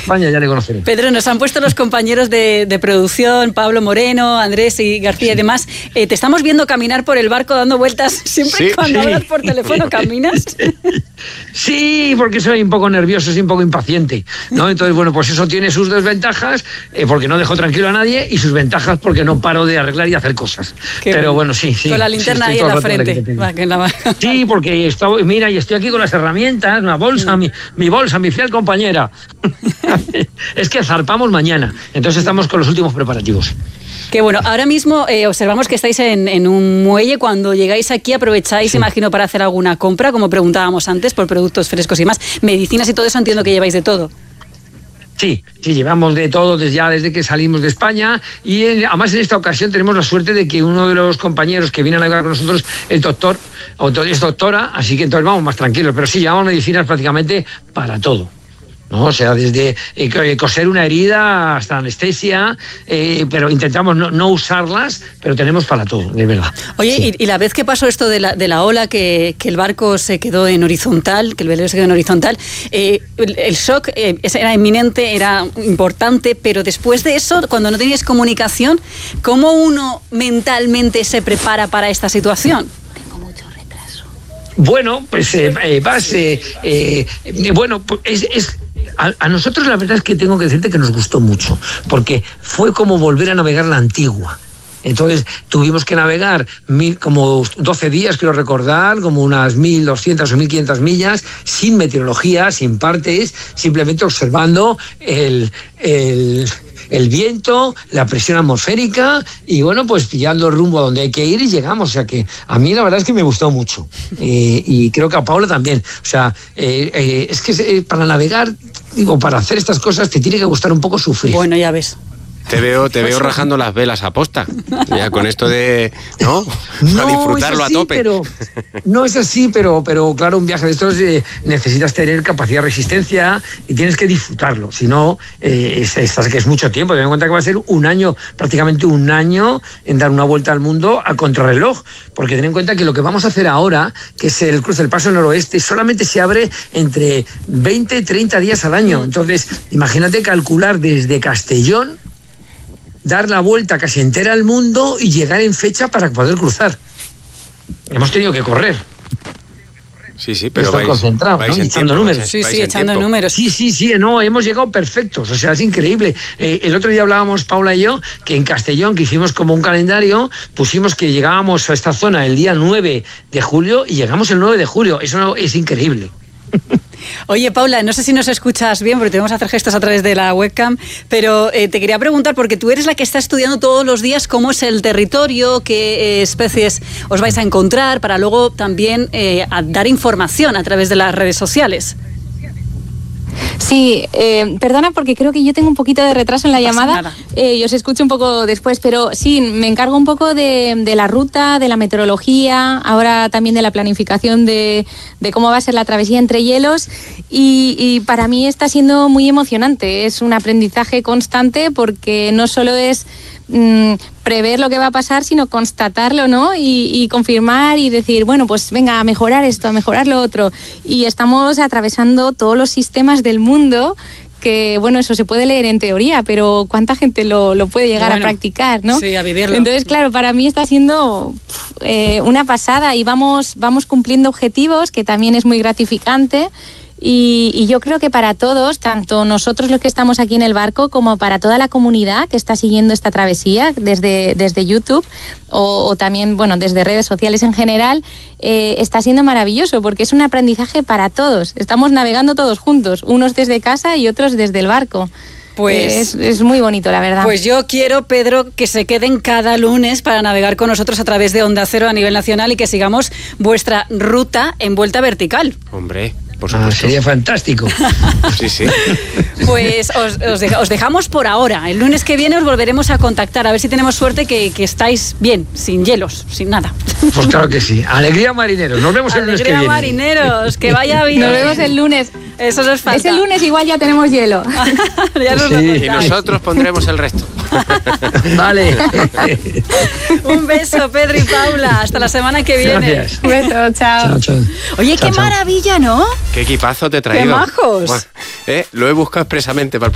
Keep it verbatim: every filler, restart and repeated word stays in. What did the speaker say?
España ya le conoceré. Pedro, nos han puesto los compañeros de, de producción, Pablo Moreno, Andrés y García sí. y demás. Eh, te estamos viendo caminar por el barco dando vueltas. Siempre sí, cuando sí. hablas por teléfono caminas. Sí, porque soy un poco nervioso, soy un poco impaciente, ¿no? Entonces, bueno, pues eso tiene sus desventajas, eh, porque no dejo tranquilo a nadie, y sus ventajas porque no paro de arreglar y hacer cosas. Qué Pero bueno, sí, sí. Con la linterna sí, ahí en la frente. Va, que la... Sí, porque estoy, mira, y estoy aquí con las herramientas, una bolsa, sí. mi, mi bolsa, mi fiel compañera. Es que zarpamos mañana, entonces estamos con los últimos preparativos. Qué bueno, ahora mismo eh, observamos que estáis en, en un muelle. Cuando llegáis aquí aprovecháis, sí. imagino, para hacer alguna compra, como preguntábamos antes, por productos frescos y más, medicinas y todo eso, entiendo que lleváis de todo. Sí, sí, llevamos de todo desde ya desde que salimos de España, y en, además en esta ocasión tenemos la suerte de que uno de los compañeros que viene a navegar con nosotros es doctor, o es doctora, así que entonces vamos más tranquilos, pero sí, llevamos medicinas prácticamente para todo. ¿No? O sea, desde eh, coser una herida hasta anestesia, eh, pero intentamos no, no usarlas, pero tenemos para todo, de verdad. Oye, sí. y, y la vez que pasó esto de la, de la ola, que, que el barco se quedó en horizontal, que el velero se quedó en horizontal, eh, el, el shock eh, era inminente, era importante, pero después de eso, cuando no tenías comunicación, ¿cómo uno mentalmente se prepara para esta situación? Bueno, pues eh, eh, vas, eh, eh, bueno, es, es a, a nosotros la verdad es que tengo que decirte que nos gustó mucho, porque fue como volver a navegar la antigua. Entonces tuvimos que navegar mil, como doce días, quiero recordar, como unas mil doscientas o mil quinientas millas, sin meteorología, sin partes, simplemente observando el... el el viento, la presión atmosférica, y bueno, pues pillando el rumbo a donde hay que ir, y llegamos. O sea que a mí la verdad es que me gustó mucho, eh, y creo que a Paula también. O sea, eh, eh, es que eh, para navegar, digo, para hacer estas cosas te tiene que gustar un poco sufrir. Bueno, ya ves. Te veo, te veo rajando las velas a posta, ya con esto de, ¿no? No, a disfrutarlo es así, a tope. Pero, no es así, pero, pero claro, un viaje de estos eh, necesitas tener capacidad de resistencia y tienes que disfrutarlo, si no, eh, es, es, que es mucho tiempo. Ten en cuenta que va a ser un año, prácticamente un año, en dar una vuelta al mundo a contrarreloj, porque ten en cuenta que lo que vamos a hacer ahora, que es el cruce del Paso Noroeste, solamente se abre entre veinte y treinta días al año. Entonces, imagínate calcular desde Castellón, dar la vuelta casi entera al mundo y llegar en fecha para poder cruzar. Hemos tenido que correr. Sí, sí, pero vais, concentrado, vais ¿no? en echando tiempo, números. vais, sí, vais sí, en echando tiempo. números. Sí, sí, sí, no, hemos llegado perfectos, o sea, es increíble. Eh, el otro día hablábamos, Paula y yo, que en Castellón, que hicimos como un calendario, pusimos que llegábamos a esta zona el día nueve de julio y llegamos el nueve de julio. Eso es increíble. Oye, Paula, no sé si nos escuchas bien, porque tenemos que hacer gestos a través de la webcam, pero eh, te quería preguntar, porque tú eres la que está estudiando todos los días cómo es el territorio, qué eh, especies os vais a encontrar, para luego también eh, a dar información a través de las redes sociales. Sí, eh, perdona porque creo que yo tengo un poquito de retraso en la llamada, eh, y os escucho un poco después, pero sí, me encargo un poco de, de la ruta, de la meteorología, ahora también de la planificación de, de cómo va a ser la travesía entre hielos, y, y para mí está siendo muy emocionante, es un aprendizaje constante porque no solo es mmm, prever lo que va a pasar, sino constatarlo, ¿no? Y, y confirmar y decir, bueno, pues venga, a mejorar esto, a mejorar lo otro. Y estamos atravesando todos los sistemas del mundo, que, bueno, eso se puede leer en teoría, pero ¿cuánta gente lo, lo puede llegar bueno, a practicar, ¿no? Sí, a vivirlo. Entonces, claro, para mí está siendo eh, una pasada, y vamos, vamos cumpliendo objetivos, que también es muy gratificante. Y, y yo creo que para todos, tanto nosotros los que estamos aquí en el barco como para toda la comunidad que está siguiendo esta travesía desde, desde YouTube o, o también, bueno, desde redes sociales en general, eh, está siendo maravilloso porque es un aprendizaje para todos. Estamos navegando todos juntos, unos desde casa y otros desde el barco. Pues es, es muy bonito, la verdad. Pues yo quiero, Pedro, que se queden cada lunes para navegar con nosotros a través de Onda Cero a nivel nacional y que sigamos vuestra ruta en vuelta vertical. Hombre, por ah, sería fantástico. Sí, sí. Pues os, os, deja, os dejamos por ahora. El lunes que viene os volveremos a contactar, a ver si tenemos suerte que, que estáis bien, sin hielos, sin nada. Pues claro que sí. Alegría, marineros. Nos vemos el lunes que viene. Alegría, marineros. Que vaya bien. Nos vemos el lunes. Eso nos falta. Ese lunes igual ya tenemos hielo. Ya nos Sí. Y nosotros pondremos el resto. Vale. Un beso, Pedro y Paula. Hasta la semana que viene. Gracias. Un beso, chao. Chao, chao. Oye, Chao, qué chao. maravilla, ¿no? Qué equipazo te he traído. Qué majos. Buah, eh, lo he buscado expresamente para el